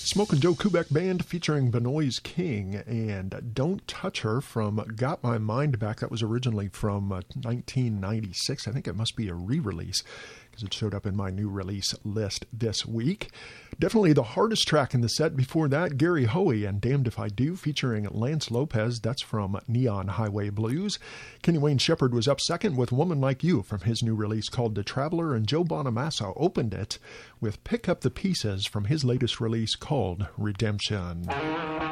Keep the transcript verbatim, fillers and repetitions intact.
Smokin' Joe Kubek Band featuring Benoist King and Don't Touch Her from Got My Mind Back. That was originally from uh, nineteen ninety-six. I think it must be a re-release because it showed up in my new release list this week. Definitely the hardest track in the set. Before that, Gary Hoey and Damned If I Do featuring Lance Lopez. That's from Neon Highway Blues. Kenny Wayne Shepherd was up second with Woman Like You from his new release called The Traveler, and Joe Bonamassa opened it with Pick Up the Pieces from his latest release called Redemption.